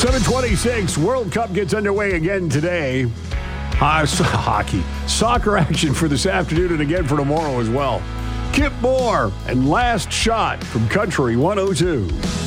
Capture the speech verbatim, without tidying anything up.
seven twenty-six, World Cup gets underway again today. Uh, so- hockey. Soccer action for this afternoon and again for tomorrow as well. Kip Moore and Last Shot from Country one oh two.